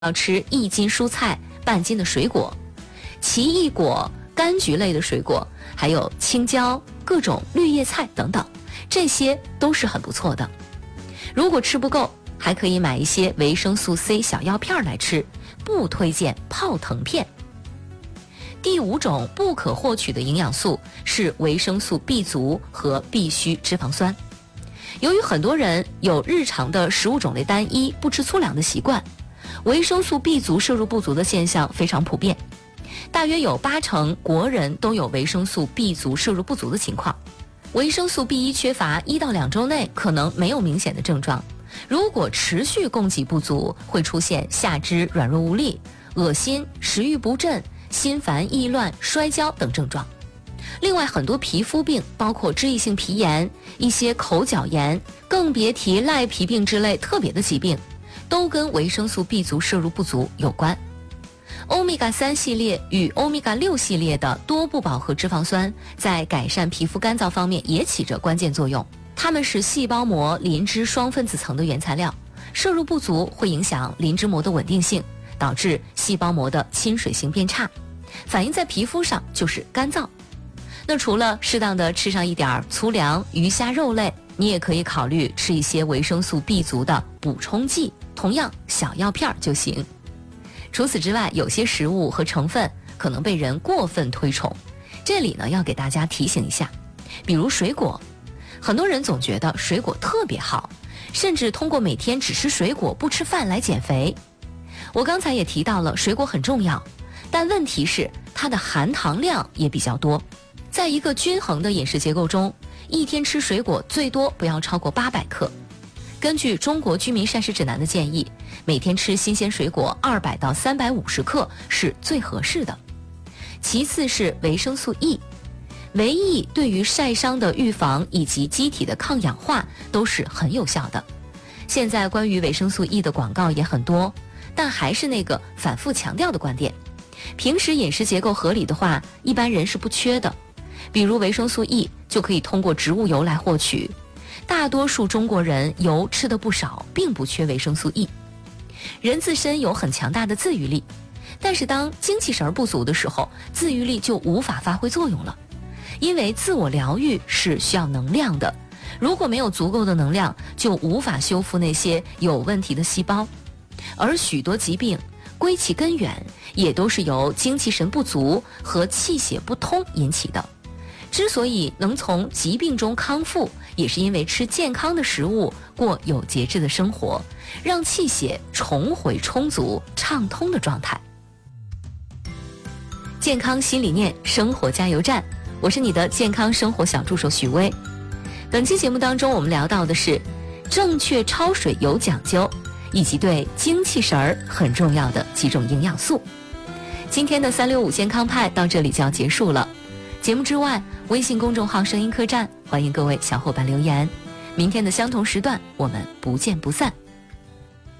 要吃1斤蔬菜、半斤的水果，奇异果、柑橘类的水果，还有青椒、各种绿叶菜等等，这些都是很不错的。如果吃不够，还可以买一些维生素 C 小药片来吃，不推荐泡腾片。第5种不可获取的营养素是维生素 B 族和必需脂肪酸。由于很多人有日常的食物种类单一、不吃粗粮的习惯，维生素 B 族摄入不足的现象非常普遍，大约有80%国人都有维生素 B 族摄入不足的情况。维生素 B1 缺乏1到2周内可能没有明显的症状，如果持续供给不足，会出现下肢软弱无力、恶心、食欲不振、心烦意乱、摔跤等症状。另外，很多皮肤病，包括脂溢性皮炎、一些口角炎，更别提赖皮病之类特别的疾病，都跟维生素 B 族摄入不足有关。欧米伽3系列与欧米伽6系列的多不饱和脂肪酸在改善皮肤干燥方面也起着关键作用，它们是细胞膜磷脂双分子层的原材料，摄入不足会影响磷脂膜的稳定性，导致细胞膜的亲水性变差，反映在皮肤上就是干燥。那除了适当的吃上一点粗粮、鱼虾肉类，你也可以考虑吃一些维生素 B 族的补充剂，同样小药片就行。除此之外，有些食物和成分可能被人过分推崇，这里呢要给大家提醒一下。比如水果，很多人总觉得水果特别好，甚至通过每天只吃水果不吃饭来减肥。我刚才也提到了水果很重要，但问题是它的含糖量也比较多。在一个均衡的饮食结构中，一天吃水果最多不要超过800克。根据中国居民膳食指南的建议，每天吃新鲜水果200到350克是最合适的。其次是维生素 E， 维 E 对于晒伤的预防以及机体的抗氧化都是很有效的。现在关于维生素 E 的广告也很多，但还是那个反复强调的观点，平时饮食结构合理的话，一般人是不缺的。比如维生素 E 就可以通过植物油来获取，大多数中国人油吃得不少，并不缺维生素 E。 人自身有很强大的自愈力，但是当精气神不足的时候，自愈力就无法发挥作用了。因为自我疗愈是需要能量的，如果没有足够的能量，就无法修复那些有问题的细胞。而许多疾病归其根源，也都是由精气神不足和气血不通引起的。之所以能从疾病中康复，也是因为吃健康的食物，过有节制的生活，让气血重回充足畅通的状态。健康新理念，生活加油站，我是你的健康生活小助手许薇。本期节目当中，我们聊到的是正确焯水有讲究，以及对精气神儿很重要的几种营养素。今天的365健康派到这里就要结束了。节目之外，微信公众号声音客栈，欢迎各位小伙伴留言。明天的相同时段，我们不见不散。